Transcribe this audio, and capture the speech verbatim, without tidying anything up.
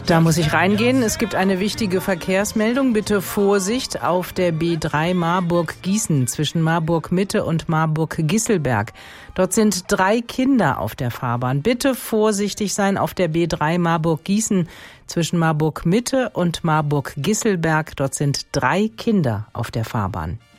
Da muss ich reingehen. Es gibt eine wichtige Verkehrsmeldung. Bitte Vorsicht auf der B drei Marburg-Gießen zwischen Marburg-Mitte und Marburg-Gisselberg. Dort sind drei Kinder auf der Fahrbahn. Bitte vorsichtig sein auf der B drei Marburg-Gießen zwischen Marburg-Mitte und Marburg-Gisselberg. Dort sind drei Kinder auf der Fahrbahn.